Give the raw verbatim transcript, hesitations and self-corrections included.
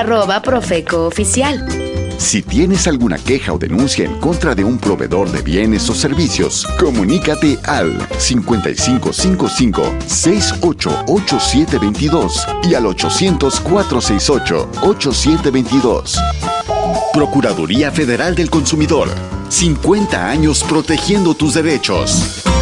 arroba Profeco Oficial. Si tienes alguna queja o denuncia en contra de un proveedor de bienes o servicios, comunícate al cincuenta y cinco cincuenta y cinco, sesenta y ocho, ochenta y siete veintidós y al ochocientos, cuatrocientos sesenta y ocho, ochenta y siete veintidós. Procuraduría Federal del Consumidor. cincuenta años protegiendo tus derechos.